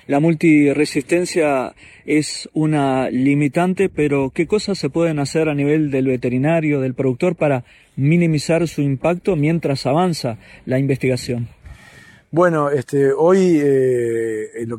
La multiresistencia es una limitante, pero ¿qué cosas se pueden hacer a nivel del veterinario, del productor, para minimizar su impacto mientras avanza la investigación? Bueno, hoy lo